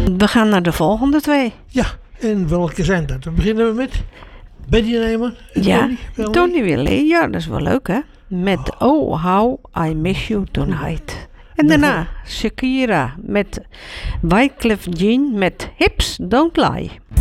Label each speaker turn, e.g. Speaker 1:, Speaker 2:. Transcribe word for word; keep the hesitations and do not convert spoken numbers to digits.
Speaker 1: We gaan naar de volgende twee.
Speaker 2: Ja, en welke zijn dat? Dan beginnen we met Betty Nijman en
Speaker 1: Ja,
Speaker 2: Tony Willy.
Speaker 1: Tony Willy. Ja, dat is wel leuk, hè? Met Oh, How I Miss You Tonight. En daarna Shakira met Wyclef Jean met Hips Don't Lie.